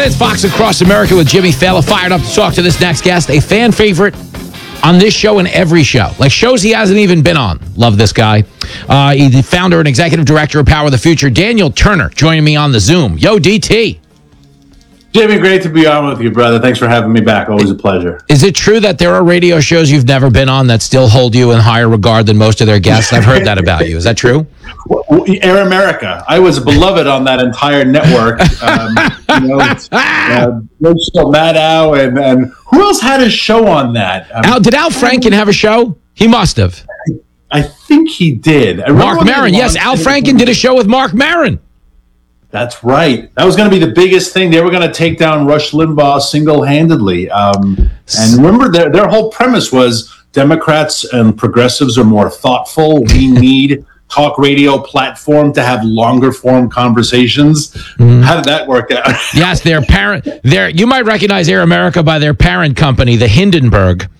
It's Fox Across America with Jimmy Fallon. Fired up to talk to this next guest, a fan favorite on this show and every show. Like shows he hasn't even been on. Love this guy. He's the founder and executive director of Power of the Future, Daniel Turner, joining me on the Zoom. Yo, DT. Jimmy, great to be on with you, brother. Thanks for having me back. Always a pleasure. Is it true that there are radio shows you've never been on that still hold you in higher regard than most of their guests? I've heard that about you. Is that true? Air America. I was beloved on that entire network. Rachel Maddow and who else had a show on that? Did Al Franken have a show? He must have. I think he did. Mark Maron. Yes, Al Franken did a show with Mark Maron. That's right. That was going to be the biggest thing. They were going to take down Rush Limbaugh single-handedly. And remember, their whole premise was Democrats and progressives are more thoughtful. We need talk radio platform to have longer-form conversations. How did that work out? Yes, you might recognize Air America by their parent company, the Hindenburg.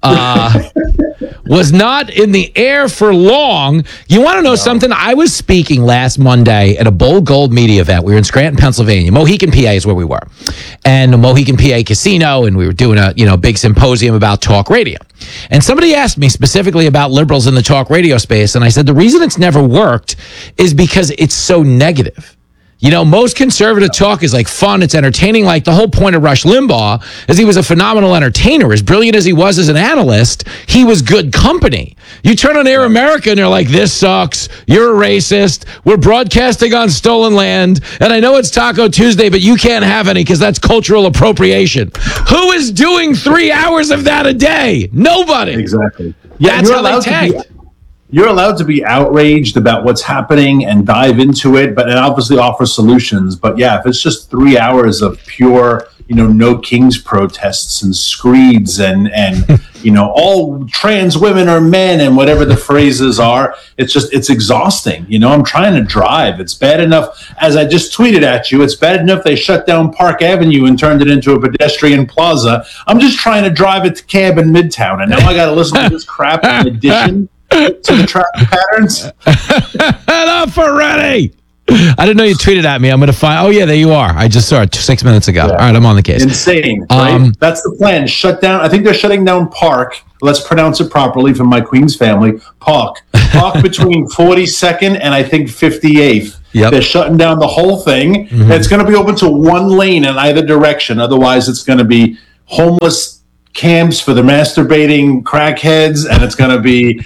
Was not in the air for long. You want to know something? I was speaking last Monday at a Bold Gold media event. We were in Scranton, Pennsylvania. Mohican, PA is where we were. And the Mohican, PA casino, and we were doing a big symposium about talk radio. And somebody asked me specifically about liberals in the talk radio space, and I said the reason it's never worked is because it's so negative. You know, most conservative talk is like fun. It's entertaining. Like the whole point of Rush Limbaugh is he was a phenomenal entertainer. As brilliant as he was as an analyst, he was good company. You turn on Air America and they're like, this sucks. You're a racist. We're broadcasting on stolen land. And I know it's Taco Tuesday, but you can't have any because that's cultural appropriation. Who is doing 3 hours of that a day? Nobody. Exactly. Yeah, that's how they tanked. You're allowed to be outraged about what's happening and dive into it, but it obviously offer solutions. But yeah, if it's just 3 hours of pure, no kings protests and screeds and all trans women are men and whatever the phrases are, it's exhausting. I'm trying to drive. It's bad enough, as I just tweeted at you, it's bad enough they shut down Park Avenue and turned it into a pedestrian plaza. I'm just trying to drive it to cab in Midtown, and now I got to listen to this crap in addition to the traffic patterns. Enough already. I didn't know you tweeted at me. I'm going to find. Oh yeah, there you are. I just saw it 6 minutes ago. Yeah. All right, I'm on the case. Insane, right? That's the plan. Shut down. I think they're shutting down Park. Let's pronounce it properly for my Queens family. Park between 42nd and I think 58th. Yep. They're shutting down the whole thing. Mm-hmm. It's going to be open to one lane in either direction. Otherwise, it's going to be homeless camps for the masturbating crackheads, and it's going to be,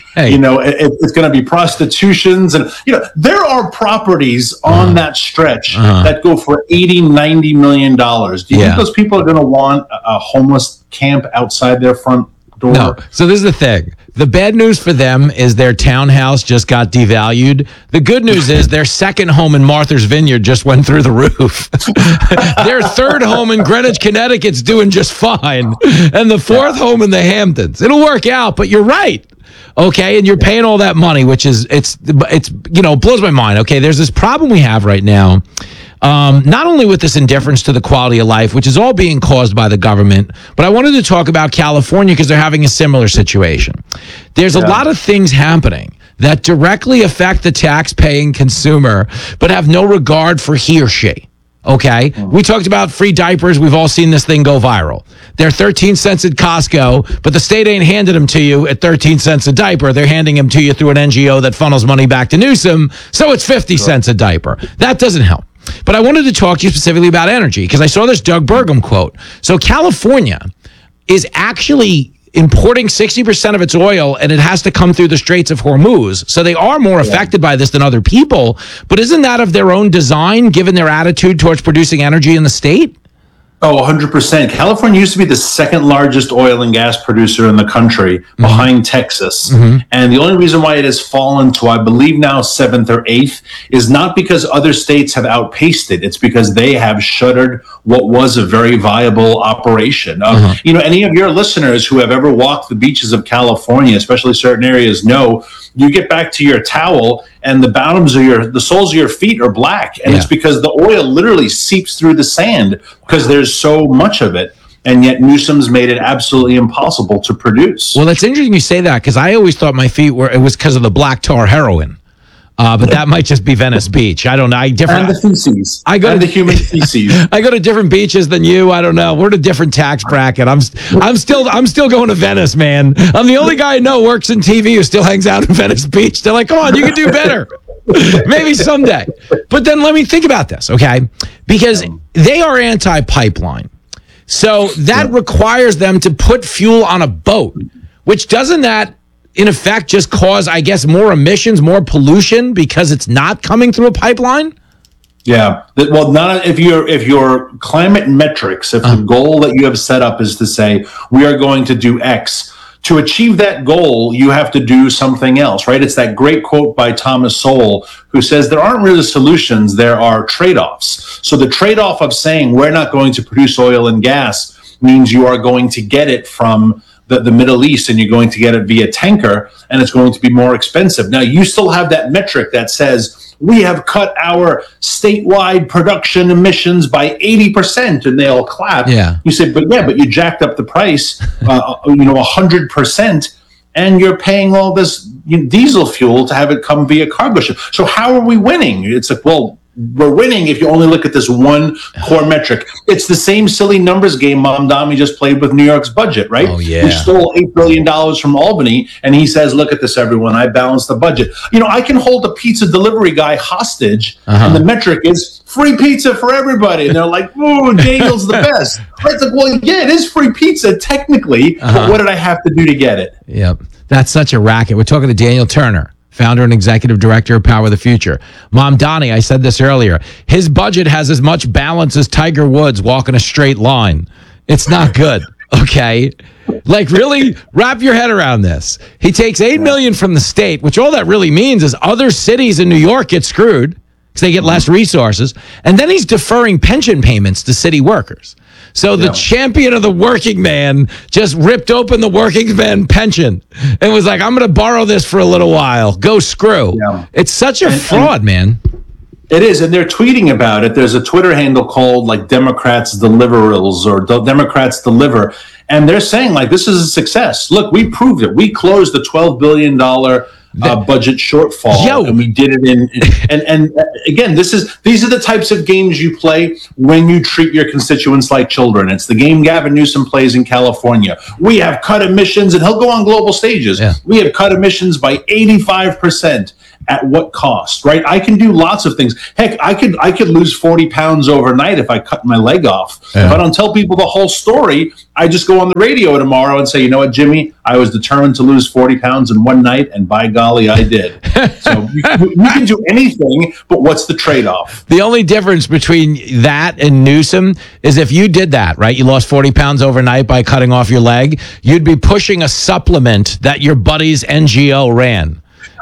it's going to be prostitutions. And, there are properties on that stretch that go for $80-90 million. Do you think those people are going to want a homeless camp outside their front door? No. So this is the thing. The bad news for them is their townhouse just got devalued. The good news is their second home in Martha's Vineyard just went through the roof. Their third home in Greenwich, Connecticut's doing just fine. And the fourth home in the Hamptons. It'll work out, but you're right. Okay, and you're paying all that money, which is, it's blows my mind. Okay, there's this problem we have right now. Not only with this indifference to the quality of life, which is all being caused by the government, but I wanted to talk about California because they're having a similar situation. There's a lot of things happening that directly affect the tax-paying consumer, but have no regard for he or she. Okay? We talked about free diapers. We've all seen this thing go viral. They're 13 cents at Costco, but the state ain't handed them to you at 13 cents a diaper. They're handing them to you through an NGO that funnels money back to Newsom, so it's 50 cents a diaper. That doesn't help. But I wanted to talk to you specifically about energy because I saw this Doug Burgum quote. So California is actually importing 60% of its oil, and it has to come through the Straits of Hormuz. So they are more affected by this than other people. But isn't that of their own design, given their attitude towards producing energy in the state? Oh, 100%. California used to be the second largest oil and gas producer in the country, behind Texas. And the only reason why it has fallen to, I believe now, 7th or 8th is not because other states have outpaced it. It's because they have shuttered what was a very viable operation. Any of your listeners who have ever walked the beaches of California, especially certain areas, know you get back to your towel and the soles of your feet are black. And it's because the oil literally seeps through the sand because there's so much of it. And yet Newsom's made it absolutely impossible to produce. Well, it's interesting you say that because I always thought it was because of the black tar heroin. But that might just be Venice Beach. I don't know. And the feces. The human feces. I go to different beaches than you. I don't know. We're in a different tax bracket. I'm still going to Venice, man. I'm the only guy I know who works in TV who still hangs out in Venice Beach. They're like, come on, you can do better. Maybe someday. But then let me think about this, okay? Because they are anti-pipeline. So that requires them to put fuel on a boat, which doesn't that in effect just cause, I guess, more emissions, more pollution because it's not coming through a pipeline? Yeah. Well, not if your climate metrics, if the goal that you have set up is to say we are going to do X, to achieve that goal, you have to do something else, right? It's that great quote by Thomas Sowell, who says there aren't really solutions, there are trade-offs. So the trade-off of saying we're not going to produce oil and gas means you are going to get it from the Middle East, and you're going to get it via tanker, and it's going to be more expensive. Now, you still have that metric that says we have cut our statewide production emissions by 80%, and they all clap. Yeah. You say, but you jacked up the price, 100%, and you're paying all this diesel fuel to have it come via cargo ship. So how are we winning? It's like, well, we're winning if you only look at this one core metric. It's the same silly numbers game Mamdani just played with New York's budget, right? Oh, yeah. We stole $8 billion from Albany, and he says, look at this, everyone, I balanced the budget. I can hold a pizza delivery guy hostage, and the metric is free pizza for everybody. And they're like, ooh, Daniel's the best. It's like, well, yeah, it is free pizza technically, but what did I have to do to get it? Yep. That's such a racket. We're talking to Daniel Turner, founder and executive director of Power of the Future. Mamdani, I said this earlier, his budget has as much balance as Tiger Woods walking a straight line. It's not good, okay? Like, really wrap your head around this. He takes $8 million from the state, which all that really means is other cities in New York get screwed because they get less resources. And then he's deferring pension payments to city workers. So the champion of the working man just ripped open the working man pension and was like, I'm going to borrow this for a little while. Go screw. Yeah. It's such a fraud, man. It is, and they're tweeting about it. There's a Twitter handle called like Democrats Deliverals or Democrats Deliver, and they're saying like this is a success. Look, we proved it. We closed the $12 billion budget shortfall, and we did it in. And again, these are the types of games you play when you treat your constituents like children. It's the game Gavin Newsom plays in California. We have cut emissions, and he'll go on global stages. Yeah. We have cut emissions by 85%. At what cost, right? I can do lots of things. Heck, I could lose 40 pounds overnight if I cut my leg off. Yeah. If I don't tell people the whole story, I just go on the radio tomorrow and say, you know what, Jimmy, I was determined to lose 40 pounds in one night, and by golly, I did. So you can do anything, but what's the trade-off? The only difference between that and Newsom is if you did that, right? You lost 40 pounds overnight by cutting off your leg, you'd be pushing a supplement that your buddy's NGO ran.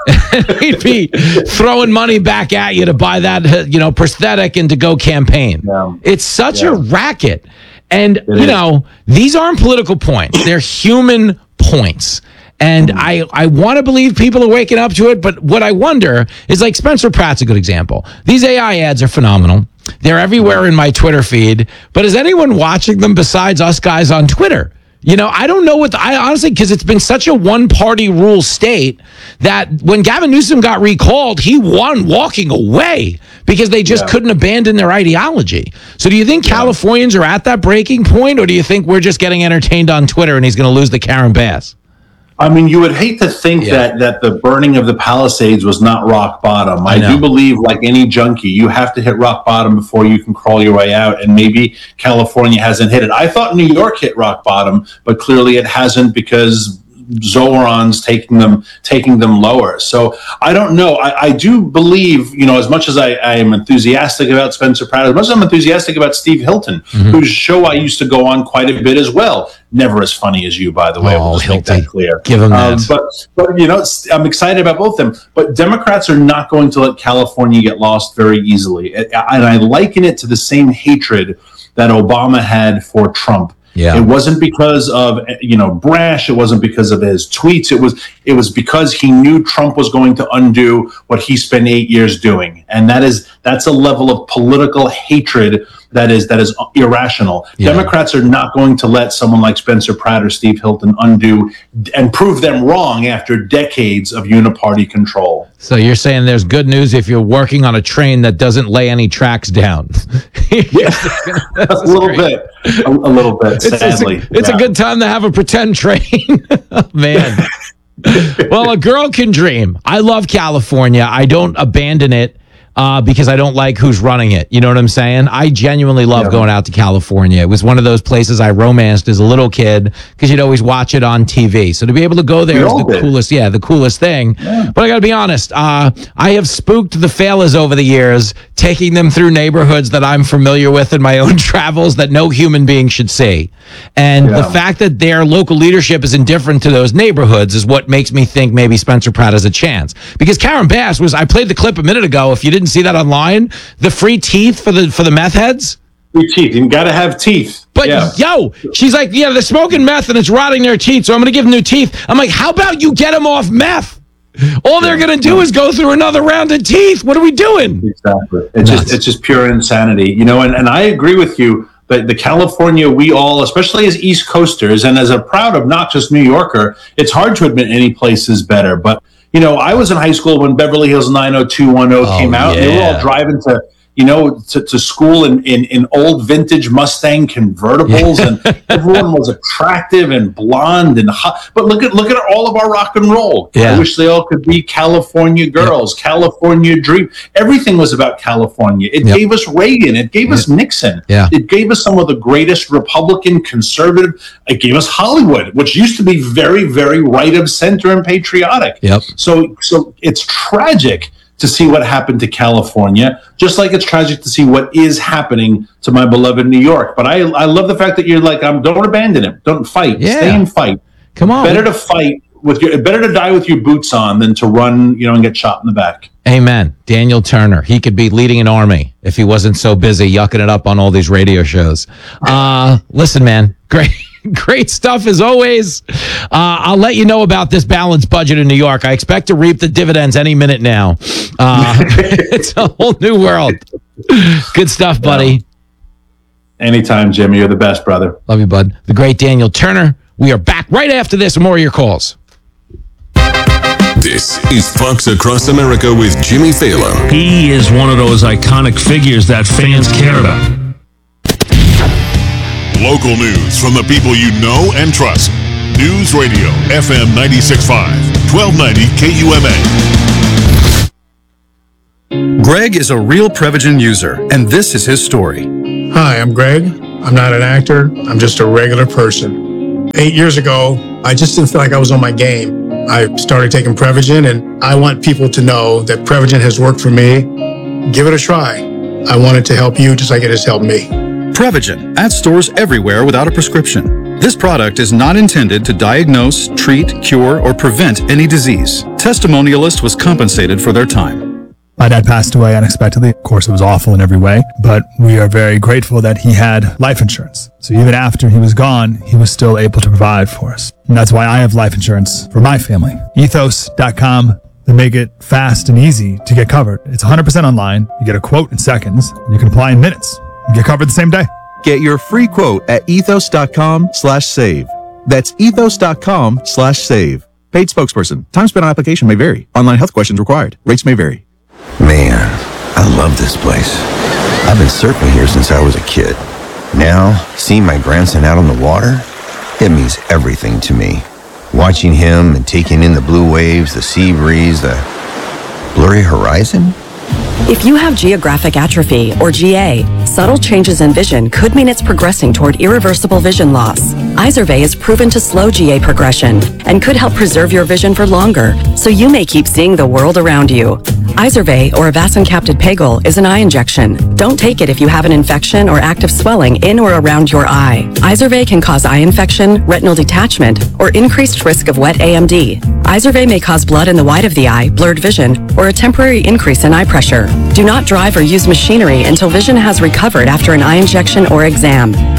He'd be throwing money back at you to buy that, prosthetic and to go campaign. Yeah. It's such a racket. And, these aren't political points. They're human points. And I want to believe people are waking up to it. But what I wonder is, like, Spencer Pratt's a good example. These AI ads are phenomenal. They're everywhere in my Twitter feed. But is anyone watching them besides us guys on Twitter? I don't know I honestly, because it's been such a one-party rule state that when Gavin Newsom got recalled, he won walking away because they just couldn't abandon their ideology. So do you think Californians are at that breaking point, or do you think we're just getting entertained on Twitter and he's going to lose the Karen Bass? I mean, you would hate to think that the burning of the Palisades was not rock bottom. I do believe, like any junkie, you have to hit rock bottom before you can crawl your way out, and maybe California hasn't hit it. I thought New York hit rock bottom, but clearly it hasn't because Zoran's taking them lower. So I don't know. I do believe, as much as I am enthusiastic about Spencer Pratt, as much as I'm enthusiastic about Steve Hilton, whose show I used to go on quite a bit as well. Never as funny as you, by the way. Oh, Hilton, make that clear. Give him that. But I'm excited about both of them. But Democrats are not going to let California get lost very easily. And I liken it to the same hatred that Obama had for Trump. Yeah. It wasn't because of brash. It wasn't because of his tweets. It was because he knew Trump was going to undo what he spent 8 years doing, and that's a level of political hatred that is irrational. Yeah. Democrats are not going to let someone like Spencer Pratt or Steve Hilton undo and prove them wrong after decades of uniparty control. So you're saying there's good news if you're working on a train that doesn't lay any tracks down. A little bit. Sadly, it's a good time to have a pretend train. Oh, man. Well, a girl can dream. I love California. I don't abandon it because I don't like who's running it. You know what I'm saying? I genuinely love going out to California. It was one of those places I romanced as a little kid because you'd always watch it on TV. So to be able to go there is the coolest thing. Yeah. But I got to be honest, I have spooked the fellas over the years, taking them through neighborhoods that I'm familiar with in my own travels that no human being should see. And the fact that their local leadership is indifferent to those neighborhoods is what makes me think maybe Spencer Pratt has a chance. Because Karen Bass I played the clip a minute ago. If you didn't see that online, the free teeth for the meth heads. Free teeth. You got to have teeth. But she's like, they're smoking meth and it's rotting their teeth, so I'm going to give them new teeth. I'm like, how about you get them off meth? All they're going to do is go through another round of teeth. What are we doing? Exactly. It's just pure insanity, and I agree with you. But the California, we all, especially as East Coasters and as a proud, obnoxious New Yorker, it's hard to admit any place is better. But, I was in high school when Beverly Hills 90210 came out. Yeah. They were all driving to school in old vintage Mustang convertibles, and everyone was attractive and blonde and hot. But look at all of our rock and roll. Yeah. I wish they all could be California girls, California dream. Everything was about California. It gave us Reagan. It gave us Nixon. Yeah. It gave us some of the greatest Republican, conservative. It gave us Hollywood, which used to be very, very right of center and patriotic. Yep. So it's tragic to see what happened to California, just like it's tragic to see what is happening to my beloved New York. But I love the fact that you're like, don't abandon him. Don't fight. Yeah. Stay and fight. Come on. Better to die with your boots on than to run, and get shot in the back. Amen. Daniel Turner. He could be leading an army if he wasn't so busy yucking it up on all these radio shows. Listen, man, great stuff as always. I'll let you know about this balanced budget in New York. I expect to reap the dividends any minute now. It's a whole new world. Good stuff, buddy. Anytime, Jimmy. You're the best, brother. Love you, bud. The great Daniel Turner. We are back right after this. More of your calls. This is Fox Across America with Jimmy Fallon. He is one of those iconic figures that fans care about. Local news from the people you know and trust. News Radio, FM 96.5, 1290 KUMA. Greg is a real Prevagen user, and this is his story. Hi, I'm Greg. I'm not an actor. I'm just a regular person. 8 years ago, I just didn't feel like I was on my game. I started taking Prevagen, and I want people to know that Prevagen has worked for me. Give it a try. I want it to help you just like it has helped me. Prevagen at stores everywhere without a prescription. This product is not intended to diagnose, treat, cure, or prevent any disease. Testimonialist was compensated for their time. My dad passed away unexpectedly. Of course, it was awful in every way, but we are very grateful that he had life insurance. So even after he was gone, he was still able to provide for us. And that's why I have life insurance for my family. Ethos.com. They make it fast and easy to get covered. It's 100% online. You get a quote in seconds. And you can apply in minutes. You get covered the same day. Get your free quote at ethos.com/save. That's ethos.com/save. Paid spokesperson. Time spent on application may vary. Online health questions required. Rates may vary. Man, I love this place. I've been surfing here since I was a kid. Now, seeing my grandson out on the water, it means everything to me. Watching him and taking in the blue waves, the sea breeze, the blurry horizon. If you have geographic atrophy, or GA, subtle changes in vision could mean it's progressing toward irreversible vision loss. Izervay is proven to slow GA progression and could help preserve your vision for longer, so you may keep seeing the world around you. Izervay, or avacincaptad pegol, is an eye injection. Don't take it if you have an infection or active swelling in or around your eye. Izervay can cause eye infection, retinal detachment, or increased risk of wet AMD. Izervay may cause blood in the white of the eye, blurred vision, or a temporary increase in eye pressure. Do not drive or use machinery until vision has recovered after an eye injection or exam.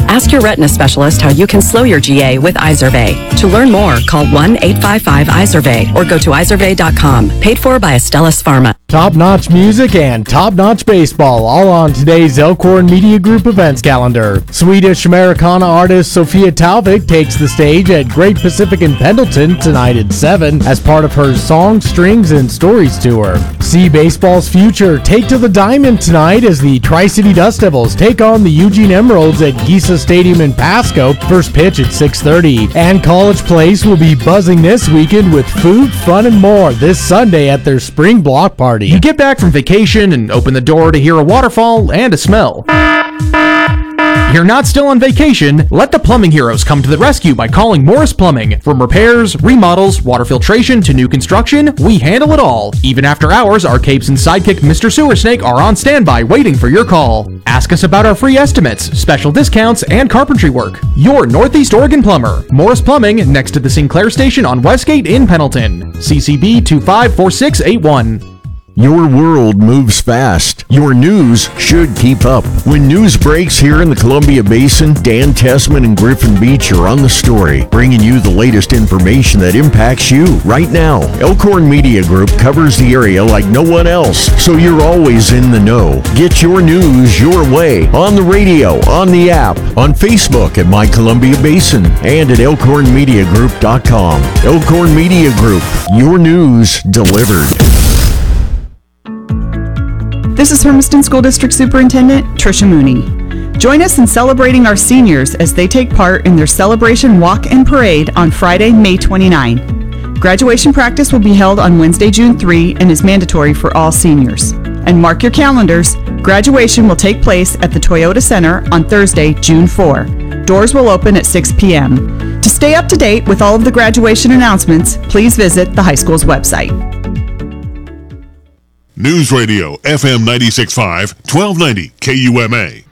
Ask your retina specialist how you can slow your GA with Izervay. To learn more, call 1-855-IZERVAY or go to izervay.com. Paid for by Astellas Pharma. Top-notch music and top-notch baseball, all on today's Elkhorn Media Group events calendar. Swedish Americana artist Sofia Talvik takes the stage at Great Pacific in Pendleton tonight at 7 as part of her Songs, Strings, and Stories tour. See baseball's future take to the diamond tonight as the Tri-City Dust Devils take on the Eugene Emeralds at Gisa Stadium in Pasco. First pitch at 6:30. And College Place will be buzzing this weekend with food, fun, and more this Sunday at their spring block party. You get back from vacation and open the door to hear a waterfall and a smell. You're not still on vacation? Let the plumbing heroes come to the rescue by calling Morris Plumbing. From repairs, remodels, water filtration, to new construction, we handle it all. Even after hours, our capes and sidekick Mr. Sewer Snake are on standby waiting for your call. Ask us about our free estimates, special discounts, and carpentry work. Your Northeast Oregon plumber. Morris Plumbing, next to the Sinclair Station on Westgate in Pendleton. CCB 254681. Your world moves fast. Your news should keep up. When news breaks here in the Columbia Basin, Dan Tessman and Griffin Beach are on the story, bringing you the latest information that impacts you right now. Elkhorn Media Group covers the area like no one else, so you're always in the know. Get your news your way on the radio, on the app, on Facebook at My Columbia Basin, and at elkhornmediagroup.com. Elkhorn Media Group, your news delivered. This is Hermiston School District Superintendent Tricia Mooney. Join us in celebrating our seniors as they take part in their celebration walk and parade on Friday, May 29. Graduation practice will be held on Wednesday, June 3 and is mandatory for all seniors. And mark your calendars, graduation will take place at the Toyota Center on Thursday, June 4. Doors will open at 6 p.m. To stay up to date with all of the graduation announcements, please visit the high school's website. News Radio FM 96.5, 1290 KUMA.